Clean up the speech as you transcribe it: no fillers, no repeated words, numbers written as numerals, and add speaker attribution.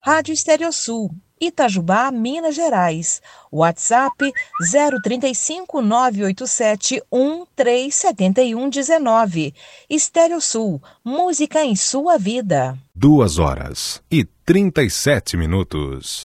Speaker 1: Rádio Estereosul, Itajubá, Minas Gerais. WhatsApp 035 987 1371 19. Estereosul, música em sua vida.
Speaker 2: 2h37.